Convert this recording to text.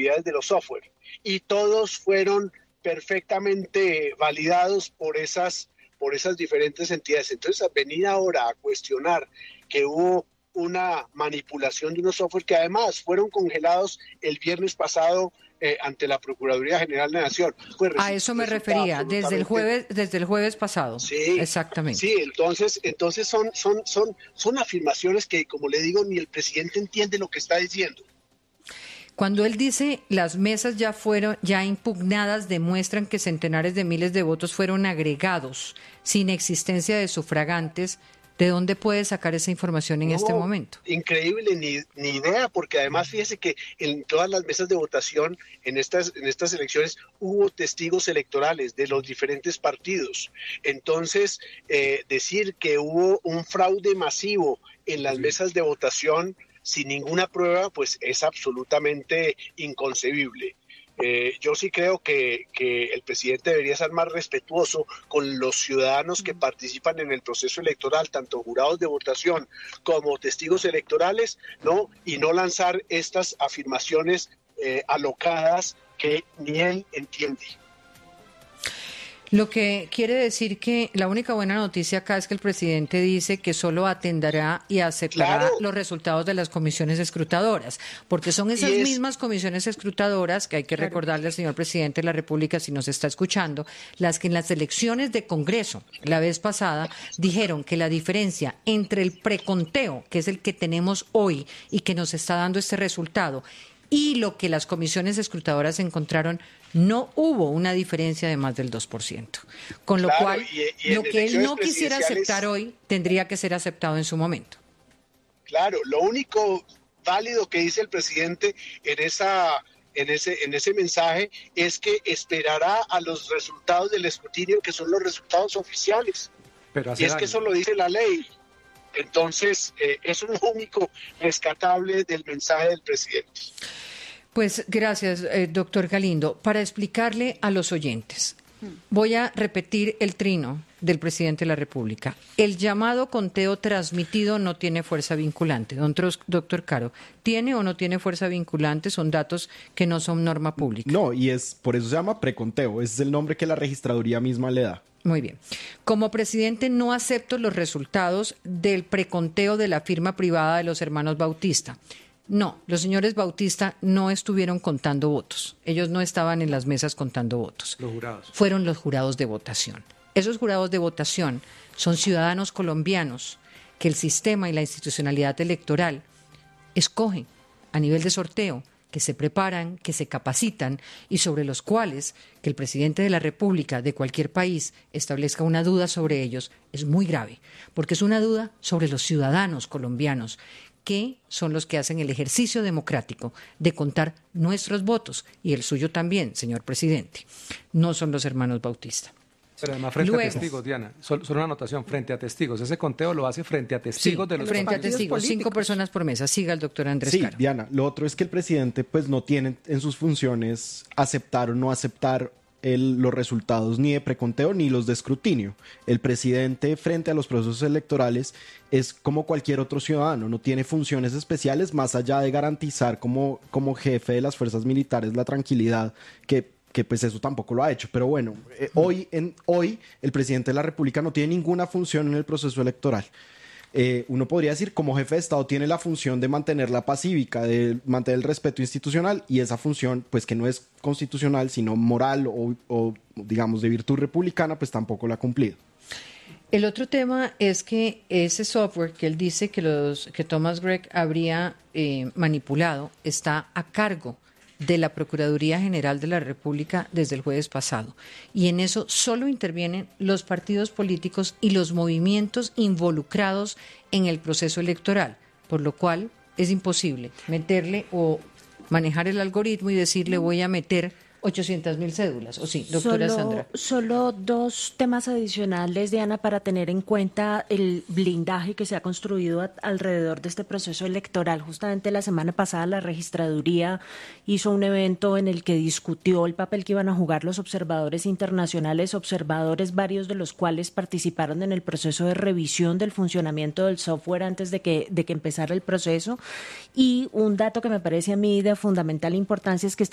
propiedades de los software, y todos fueron perfectamente validados por esas diferentes entidades. Entonces, venir ahora a cuestionar que hubo una manipulación de unos software que además fueron congelados el viernes pasado ante la Procuraduría General de la Nación. Pues a eso me refería, desde el jueves pasado. Sí, exactamente. Sí, entonces son afirmaciones que, como le digo, ni el presidente entiende lo que está diciendo. Cuando él dice las mesas ya impugnadas demuestran que centenares de miles de votos fueron agregados sin existencia de sufragantes, ¿de dónde puede sacar esa información en este momento? Increíble, ni idea, porque además fíjese que en todas las mesas de votación en estas elecciones hubo testigos electorales de los diferentes partidos. Entonces, decir que hubo un fraude masivo en las mesas de votación sin ninguna prueba, pues es absolutamente inconcebible. Yo sí creo que el presidente debería ser más respetuoso con los ciudadanos que participan en el proceso electoral, tanto jurados de votación como testigos electorales, ¿no? Y no lanzar estas afirmaciones alocadas que ni él entiende. Lo que quiere decir que la única buena noticia acá es que el presidente dice que solo atenderá y aceptará los resultados de las comisiones escrutadoras, porque son esas mismas comisiones escrutadoras que hay que recordarle al señor presidente de la República, si nos está escuchando, las que en las elecciones de Congreso la vez pasada dijeron que la diferencia entre el preconteo, que es el que tenemos hoy y que nos está dando este resultado, y lo que las comisiones escrutadoras encontraron, no hubo una diferencia de más del 2%. Con lo cual, lo que él no quisiera aceptar hoy tendría que ser aceptado en su momento. Claro, lo único válido que dice el presidente en ese mensaje es que esperará a los resultados del escrutinio, que son los resultados oficiales. Y es que eso lo dice la ley. Entonces, es un único rescatable del mensaje del presidente. Pues gracias, doctor Galindo. Para explicarle a los oyentes, voy a repetir el trino del presidente de la República. El llamado conteo transmitido no tiene fuerza vinculante. Doctor Caro, ¿tiene o no tiene fuerza vinculante? Son datos que no son norma pública. No, y por eso se llama preconteo. Ese es el nombre que la registraduría misma le da. Muy bien. Como presidente no acepto los resultados del preconteo de la firma privada de los hermanos Bautista. No, los señores Bautista no estuvieron contando votos. Ellos no estaban en las mesas contando votos. Los jurados. Fueron los jurados de votación. Esos jurados de votación son ciudadanos colombianos que el sistema y la institucionalidad electoral escogen a nivel de sorteo, que se preparan, que se capacitan y sobre los cuales que el presidente de la República de cualquier país establezca una duda sobre ellos es muy grave, porque es una duda sobre los ciudadanos colombianos que son los que hacen el ejercicio democrático de contar nuestros votos, y el suyo también, señor presidente. No son los hermanos Bautista. Pero además frente a testigos, Diana, solo una anotación, frente a testigos. Ese conteo lo hace frente a testigos de los frente a testigos, políticos. 5 personas por mesa. Siga el doctor Andrés Caro. Sí, Diana, lo otro es que el presidente pues no tiene en sus funciones aceptar o no aceptar los resultados ni de preconteo ni los de escrutinio. El presidente frente a los procesos electorales es como cualquier otro ciudadano, no tiene funciones especiales más allá de garantizar como jefe de las fuerzas militares la tranquilidad que pues eso tampoco lo ha hecho. Pero bueno, hoy el presidente de la República no tiene ninguna función en el proceso electoral. Uno podría decir, como jefe de Estado tiene la función de mantener la paz cívica, de mantener el respeto institucional, y esa función, pues que no es constitucional, sino moral o digamos de virtud republicana, pues tampoco la ha cumplido. El otro tema es que ese software que él dice que Thomas Gregg habría manipulado está a cargo de la Procuraduría General de la República desde el jueves pasado. Y en eso solo intervienen los partidos políticos y los movimientos involucrados en el proceso electoral, por lo cual es imposible meterle o manejar el algoritmo y decirle voy a meter 800.000 cédulas. ¿O sí, doctora Sandra? Solo dos temas adicionales, Diana, para tener en cuenta el blindaje que se ha construido alrededor de este proceso electoral. Justamente la semana pasada la registraduría hizo un evento en el que discutió el papel que iban a jugar los observadores internacionales, observadores varios de los cuales participaron en el proceso de revisión del funcionamiento del software antes de que empezara el proceso. Y un dato que me parece a mí de fundamental importancia es que